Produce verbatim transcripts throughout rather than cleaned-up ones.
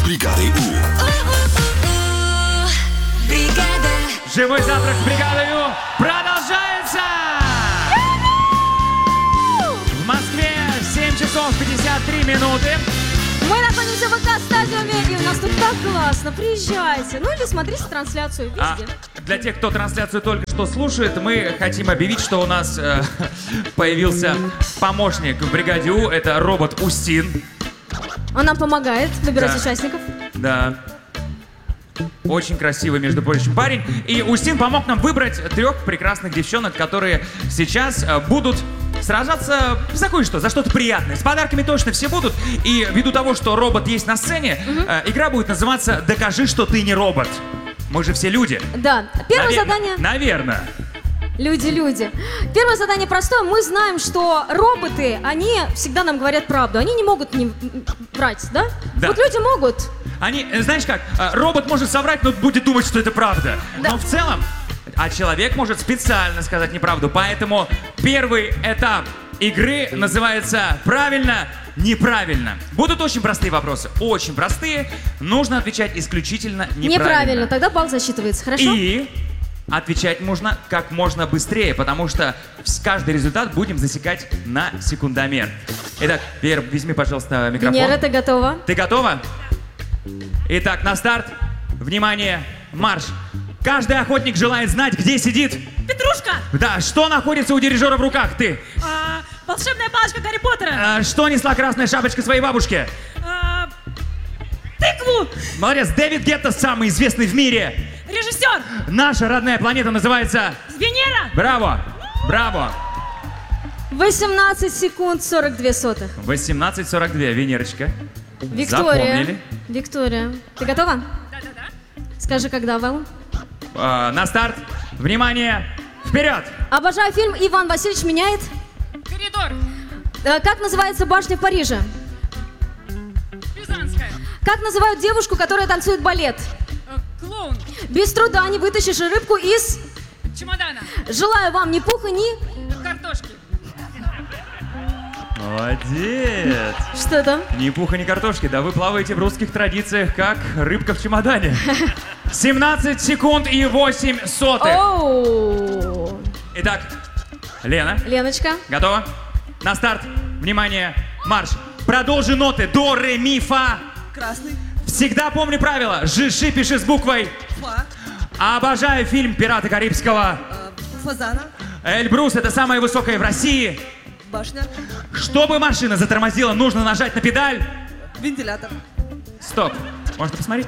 бригадой У. Живой завтрак с бригадой У продолжается! В Москве семь часов пятьдесят три минуты. Мы находимся в ВК-стадиуме, и у нас тут так классно. Приезжайте. Ну или смотрите трансляцию везде. А для тех, кто трансляцию только что слушает, мы хотим объявить, что у нас э, появился помощник в бригаде У. Это робот Устин. Он нам помогает выбирать Да. участников. Да. Очень красивый, между прочим, парень. И Устин помог нам выбрать трех прекрасных девчонок, которые сейчас э, будут сражаться за кое-что, за что-то приятное. С подарками точно все будут. И ввиду того, что робот есть на сцене, угу. э, игра будет называться «Докажи, что ты не робот». Мы же все люди. Да. Первое Навер... задание... Наверное. Люди-люди. Первое задание простое. Мы знаем, что роботы, они всегда нам говорят правду. Они не могут не врать, да? Да. Вот люди могут. Они, знаешь как, робот может соврать, но будет думать, что это правда. Да. Но в целом, а человек может специально сказать неправду. Поэтому первый этап игры называется «Правильно, неправильно». Будут очень простые вопросы. Очень простые. Нужно отвечать исключительно неправильно. Неправильно. Тогда балл засчитывается. Хорошо? И отвечать можно как можно быстрее, потому что каждый результат будем засекать на секундомер. Итак, Вера, возьми, пожалуйста, микрофон. Венера, ты готова? Ты готова? Итак, на старт. Внимание, марш. Каждый охотник желает знать, где сидит. Петрушка! Да, что находится у дирижера в руках? Ты. А, волшебная палочка Гарри Поттера! А, что несла красная шапочка своей бабушке? А, тыкву! Молодец, Дэвид Гетта, самый известный в мире. Режиссер! Наша родная планета называется... Венера! Браво, браво. восемнадцать секунд сорок две сотых. восемнадцать сорок два, Венерочка. Виктория. Запомнили. Виктория. Ты готова? Да-да-да. Скажи, когда, Вэл? А, на старт. Внимание, вперед. Обожаю фильм «Иван Васильевич меняет». Коридор! Э, Как называется башня в Париже? Пизанская! Как называют девушку, которая танцует балет? Э, клоун! Без труда не вытащишь рыбку из... Чемодана! Желаю вам ни пуха, ни... Картошки! Молодец. Что там? Ни пуха, ни картошки. Да вы плаваете в русских традициях, как рыбка в чемодане. семнадцать секунд и восемь сотых. Оу. Итак, Лена, Леночка. готова? На старт. Внимание, марш. Продолжи ноты. До, ре, ми, фа. Красный. Всегда помни правила. Жи, ши, пиши с буквой. Фа. Обожаю фильм «Пираты Карибского». Э, фазана. Эльбрус — это самое высокое в России. Башня. Чтобы машина затормозила, нужно нажать на педаль. Вентилятор. Стоп. Можно посмотреть?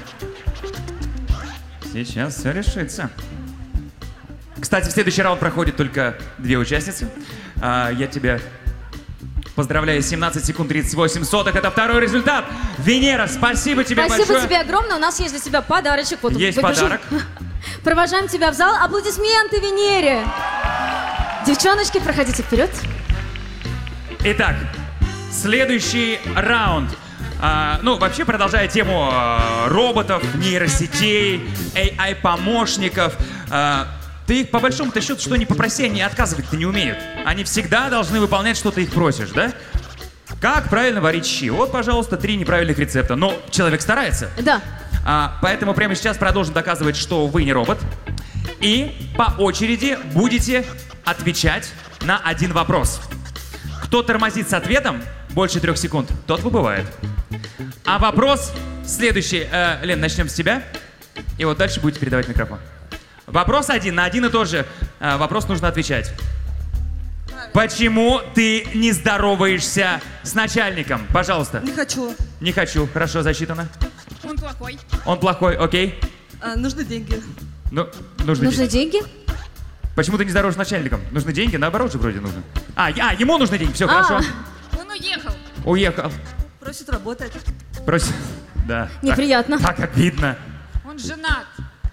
Сейчас все решится. Кстати, в следующий раунд проходит только две участницы. А, я тебя поздравляю. семнадцать секунд тридцать восемь сотых. Это второй результат. Венера, спасибо тебе Спасибо большое. тебе огромное. У нас есть для тебя подарочек. Вот, Есть выпишу. подарок. Провожаем тебя в зал. Аплодисменты Венере. Девчоночки, проходите вперед. Итак, следующий раунд. А, ну, вообще, продолжая тему а, роботов, нейросетей, эй ай-помощников, а, ты их, по большому-то счету, что ни попроси, они отказывать-то не умеют. Они всегда должны выполнять, что ты их просишь, да? Как правильно варить щи? Вот, пожалуйста, три неправильных рецепта. Но человек старается. Да. А, поэтому прямо сейчас продолжим доказывать, что вы не робот. И по очереди будете отвечать на один вопрос. Кто тормозит с ответом больше трех секунд, тот выбывает. А вопрос следующий. Э, Лен, начнем с тебя. И вот дальше будете передавать микрофон. Вопрос один, на один и тот же э, вопрос нужно отвечать. Почему ты не здороваешься с начальником? Пожалуйста. Не хочу. Не хочу. Хорошо, засчитано. Он плохой. Он плохой, окей. А, нужны деньги. Ну, нужны, Нужны деньги. деньги? Почему ты не здороваешься с начальником? Нужны деньги? Наоборот же вроде нужно. А, а ему нужны деньги. Все, А. хорошо. Он уехал. Уехал. Просит работать. Просит. Да. Неприятно. Так, так обидно. Он женат.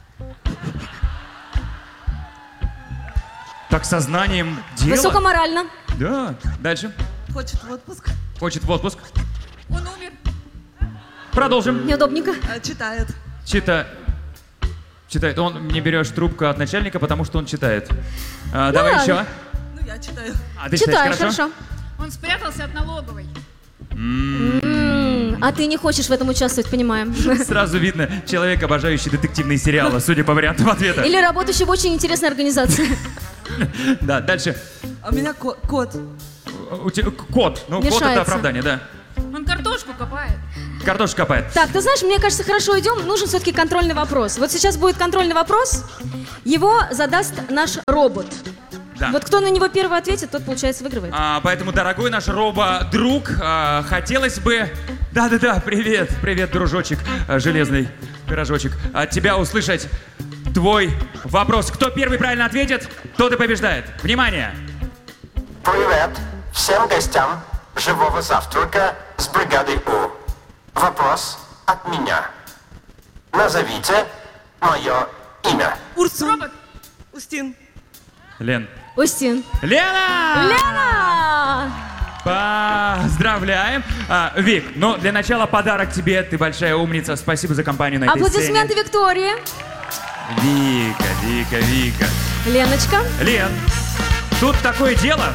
Так сознанием дела. Высокоморально. Да. Дальше. Хочет в отпуск. Хочет в отпуск. Он умер. Продолжим. Неудобненько. А, читает. Чита... Читает. Он не берешь трубку от начальника, потому что он читает. А, давай ладно. еще. Ну, я читаю. А, ты Читаешь, читаешь, хорошо? хорошо. Он спрятался от налоговой. М, М, А ты не хочешь в этом участвовать, понимаем. Сразу видно, человек, обожающий детективные сериалы, судя по вариантам ответа. Или работающий в очень интересной организации. Да, дальше. А у меня ко- кот. У тебя кот. Ну, кот это Мешается. оправдание, да. Он картошку копает. Картошку копает. Так, ты знаешь, мне кажется, хорошо идем. Нужен все-таки контрольный вопрос. Вот сейчас будет контрольный вопрос. Его задаст наш робот. Да. Вот кто на него первый ответит, тот, получается, выигрывает. А, поэтому, дорогой наш робо-друг, а, хотелось бы... Да-да-да, привет, привет, дружочек, а, железный пирожочек. От тебя услышать твой вопрос. Кто первый правильно ответит, тот и побеждает. Внимание! Привет всем гостям живого завтрака с бригадой У. Вопрос от меня. Назовите мое имя. Урсун. Робот. Устин. Лен. Устин. Лена! Лена! Поздравляем. А, Вик, ну для начала подарок тебе. Ты большая умница. Спасибо за компанию на этой Аплодисменты сцене. Виктории. Вика, Вика, Вика. Леночка. Лен, тут такое дело.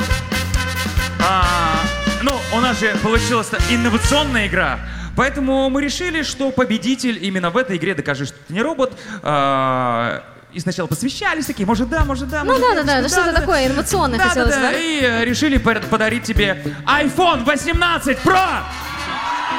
А, ну, у нас же получилась инновационная игра. Поэтому мы решили, что победитель именно в этой игре «Докажи, что ты не робот». А, и сначала посвящались такие, может да, может да, Ну может да, нет, да, да, может, что-то такое инновационное да, хотелось, да, да. да? И э, решили пор- подарить тебе айфон восемнадцать про.